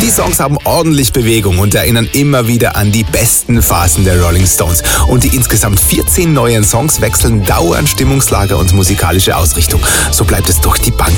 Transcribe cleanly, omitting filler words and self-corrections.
Die Songs haben ordentlich Bewegung und erinnern immer wieder an die besten Phasen der Rolling Stones. Und die insgesamt 14 neuen Songs wechseln dauernd Stimmungslage und musikalische Ausrichtung. So bleibt es durch die Bank